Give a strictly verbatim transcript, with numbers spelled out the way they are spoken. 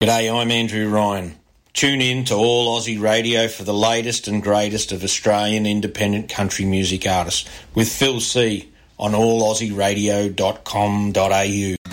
G'day, I'm Andrew Ryan. Tune in to All Aussie Radio for the latest and greatest of Australian independent country music artists with Phil C on all aussie radio dot com dot a u.